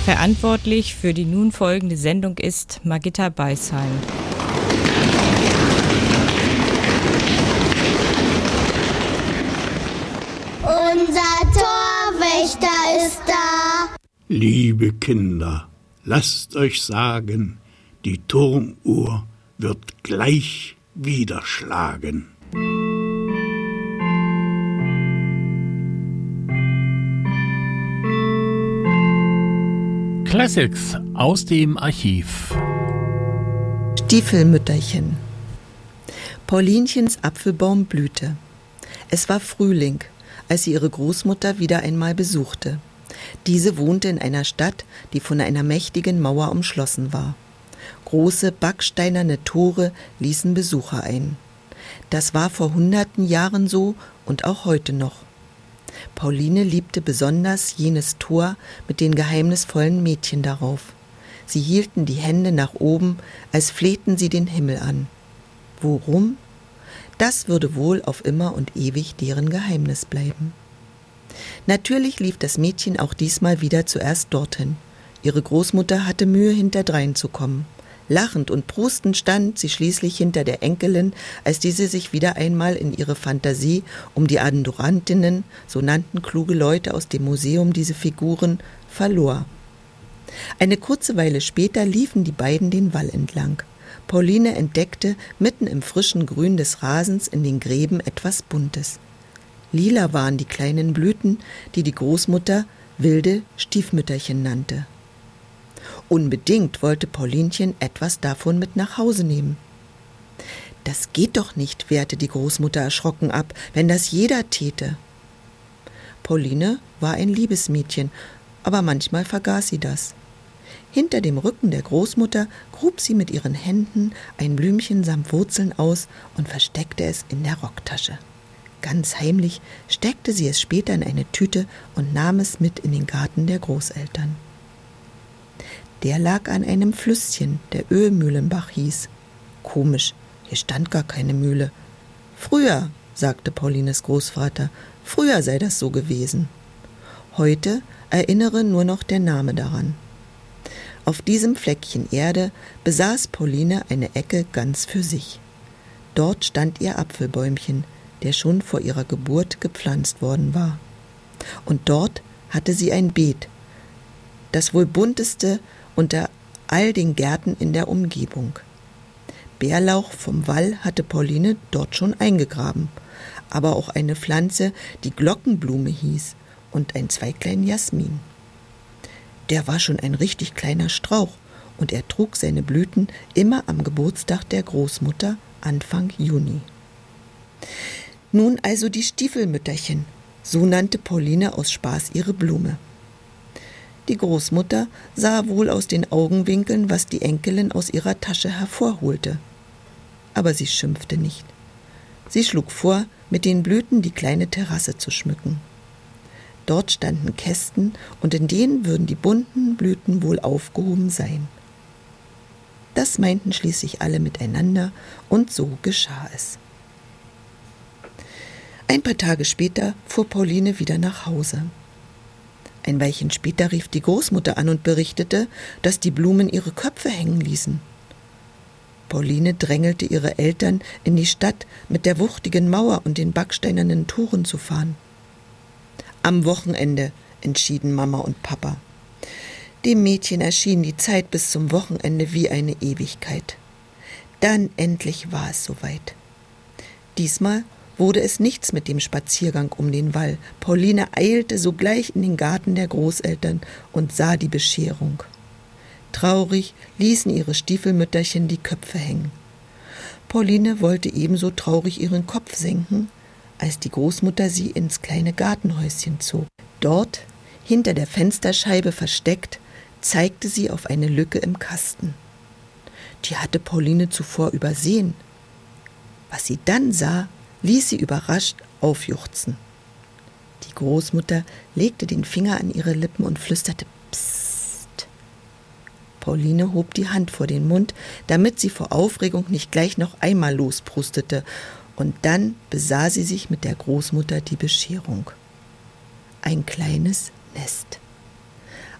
Verantwortlich für die nun folgende Sendung ist Margitta Beisheim. Unser Torwächter ist da. Liebe Kinder, lasst euch sagen, die Turmuhr wird gleich wieder schlagen. Classics aus dem Archiv. Stiefelmütterchen. Paulinchens Apfelbaum blühte. Es war Frühling, als sie ihre Großmutter wieder einmal besuchte. Diese wohnte in einer Stadt, die von einer mächtigen Mauer umschlossen war. Große backsteinerne Tore ließen Besucher ein. Das war vor hunderten Jahren so und auch heute noch. Pauline liebte besonders jenes Tor mit den geheimnisvollen Mädchen darauf. Sie hielten die Hände nach oben, als flehten sie den Himmel an. Worum? Das würde wohl auf immer und ewig deren Geheimnis bleiben. Natürlich lief das Mädchen auch diesmal wieder zuerst dorthin. Ihre Großmutter hatte Mühe, hinterdrein zu kommen. Lachend und prustend stand sie schließlich hinter der Enkelin, als diese sich wieder einmal in ihre Fantasie um die Adorantinnen, so nannten kluge Leute aus dem Museum diese Figuren, verlor. Eine kurze Weile später liefen die beiden den Wall entlang. Pauline entdeckte mitten im frischen Grün des Rasens in den Gräben etwas Buntes. Lila waren die kleinen Blüten, die die Großmutter wilde Stiefmütterchen nannte. Unbedingt wollte Paulinchen etwas davon mit nach Hause nehmen. Das geht doch nicht, wehrte die Großmutter erschrocken ab, wenn das jeder täte. Pauline war ein liebes Mädchen, aber manchmal vergaß sie das. Hinter dem Rücken der Großmutter grub sie mit ihren Händen ein Blümchen samt Wurzeln aus und versteckte es in der Rocktasche. Ganz heimlich steckte sie es später in eine Tüte und nahm es mit in den Garten der Großeltern. Der lag an einem Flüsschen, der Ölmühlenbach hieß. Komisch, hier stand gar keine Mühle. Früher, sagte Paulines Großvater, früher sei das so gewesen. Heute erinnere nur noch der Name daran. Auf diesem Fleckchen Erde besaß Pauline eine Ecke ganz für sich. Dort stand ihr Apfelbäumchen, der schon vor ihrer Geburt gepflanzt worden war. Und dort hatte sie ein Beet, das wohl bunteste unter all den Gärten in der Umgebung. Bärlauch vom Wall hatte Pauline dort schon eingegraben, aber auch eine Pflanze, die Glockenblume hieß, und ein Zweiglein Jasmin. Der war schon ein richtig kleiner Strauch, und er trug seine Blüten immer am Geburtstag der Großmutter Anfang Juni. Nun also die Stiefelmütterchen, so nannte Pauline aus Spaß ihre Blume. Die Großmutter sah wohl aus den Augenwinkeln, was die Enkelin aus ihrer Tasche hervorholte. Aber sie schimpfte nicht. Sie schlug vor, mit den Blüten die kleine Terrasse zu schmücken. Dort standen Kästen, und in denen würden die bunten Blüten wohl aufgehoben sein. Das meinten schließlich alle miteinander, und so geschah es. Ein paar Tage später fuhr Pauline wieder nach Hause. Ein Weilchen später rief die Großmutter an und berichtete, dass die Blumen ihre Köpfe hängen ließen. Pauline drängelte ihre Eltern, in die Stadt mit der wuchtigen Mauer und den backsteinernen Toren zu fahren. Am Wochenende, entschieden Mama und Papa. Dem Mädchen erschien die Zeit bis zum Wochenende wie eine Ewigkeit. Dann endlich war es soweit. Diesmal wurde es nichts mit dem Spaziergang um den Wall. Pauline eilte sogleich in den Garten der Großeltern und sah die Bescherung. Traurig ließen ihre Stiefelmütterchen die Köpfe hängen. Pauline wollte ebenso traurig ihren Kopf senken, als die Großmutter sie ins kleine Gartenhäuschen zog. Dort, hinter der Fensterscheibe versteckt, zeigte sie auf eine Lücke im Kasten. Die hatte Pauline zuvor übersehen. Was sie dann sah, ließ sie überrascht aufjuchzen. Die Großmutter legte den Finger an ihre Lippen und flüsterte Psst. Pauline hob die Hand vor den Mund, damit sie vor Aufregung nicht gleich noch einmal losprustete, und dann besah sie sich mit der Großmutter die Bescherung. Ein kleines Nest.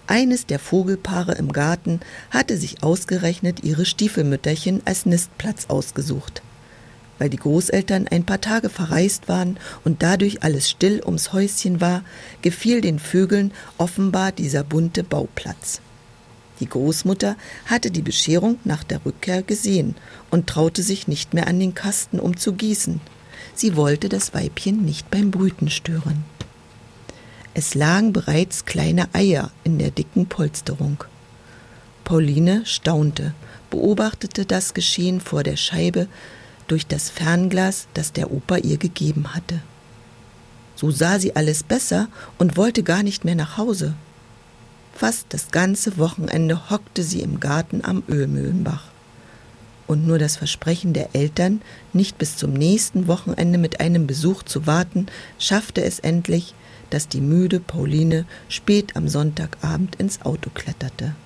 Eines der Vogelpaare im Garten hatte sich ausgerechnet ihre Stiefelmütterchen als Nistplatz ausgesucht. Weil die Großeltern ein paar Tage verreist waren und dadurch alles still ums Häuschen war, gefiel den Vögeln offenbar dieser bunte Bauplatz. Die Großmutter hatte die Bescherung nach der Rückkehr gesehen und traute sich nicht mehr an den Kasten, um zu gießen. Sie wollte das Weibchen nicht beim Brüten stören. Es lagen bereits kleine Eier in der dicken Polsterung. Pauline staunte, beobachtete das Geschehen vor der Scheibe durch das Fernglas, das der Opa ihr gegeben hatte. So sah sie alles besser und wollte gar nicht mehr nach Hause. Fast das ganze Wochenende hockte sie im Garten am Ölmühlenbach. Und nur das Versprechen der Eltern, nicht bis zum nächsten Wochenende mit einem Besuch zu warten, schaffte es endlich, dass die müde Pauline spät am Sonntagabend ins Auto kletterte.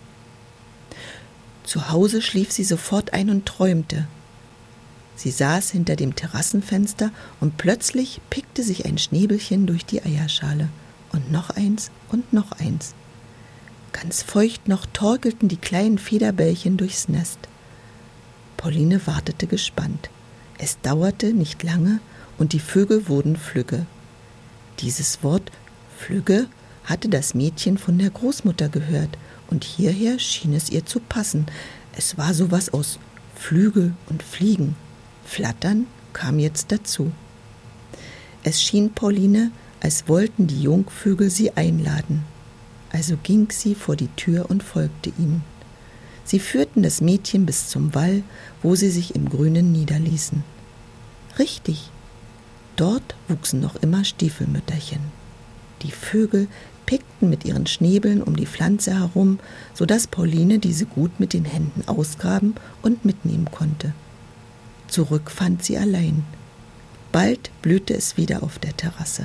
Zu Hause schlief sie sofort ein und träumte. Sie saß hinter dem Terrassenfenster und plötzlich pickte sich ein Schnäbelchen durch die Eierschale. Und noch eins und noch eins. Ganz feucht noch torkelten die kleinen Federbällchen durchs Nest. Pauline wartete gespannt. Es dauerte nicht lange und die Vögel wurden flügge. Dieses Wort Flügge hatte das Mädchen von der Großmutter gehört und hierher schien es ihr zu passen. Es war sowas aus Flügel und Fliegen. Flattern kam jetzt dazu. Es schien Pauline, als wollten die Jungvögel sie einladen. Also ging sie vor die Tür und folgte ihnen. Sie führten das Mädchen bis zum Wall, wo sie sich im Grünen niederließen. Richtig, dort wuchsen noch immer Stiefelmütterchen. Die Vögel pickten mit ihren Schnäbeln um die Pflanze herum, sodass Pauline diese gut mit den Händen ausgraben und mitnehmen konnte. Zurück fand sie allein. Bald blühte es wieder auf der Terrasse.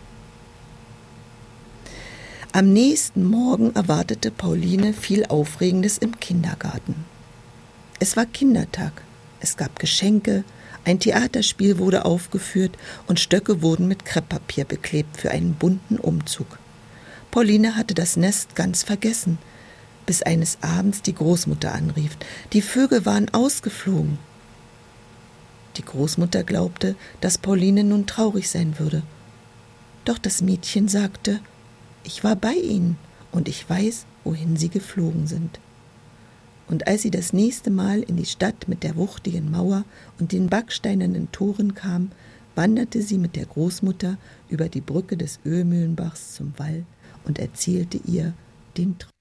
Am nächsten Morgen erwartete Pauline viel Aufregendes im Kindergarten. Es war Kindertag. Es gab Geschenke, ein Theaterspiel wurde aufgeführt und Stöcke wurden mit Krepppapier beklebt für einen bunten Umzug. Pauline hatte das Nest ganz vergessen, bis eines Abends die Großmutter anrief. Die Vögel waren ausgeflogen. Die Großmutter glaubte, dass Pauline nun traurig sein würde. Doch das Mädchen sagte: Ich war bei ihnen und ich weiß, wohin sie geflogen sind. Und als sie das nächste Mal in die Stadt mit der wuchtigen Mauer und den backsteinernen Toren kam, wanderte sie mit der Großmutter über die Brücke des Ölmühlenbachs zum Wall und erzählte ihr den Traum.